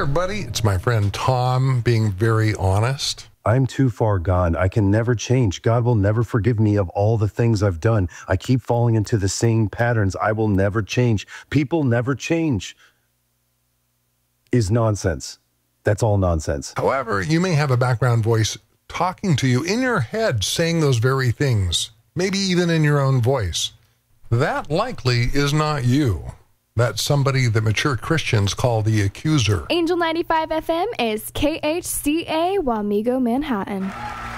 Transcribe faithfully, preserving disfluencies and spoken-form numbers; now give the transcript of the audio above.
everybody. It's my friend Tom being very honest. I'm too far gone. I can never change. God will never forgive me of all the things I've done. I keep falling into the same patterns. I will never change. People never change. Is nonsense. That's all nonsense. However, you may have a background voice talking to you in your head, saying those very things, maybe even in your own voice. That likely is not you. That's somebody that mature Christians call the accuser. Angel ninety-five F M is K H C A Wamego, Manhattan.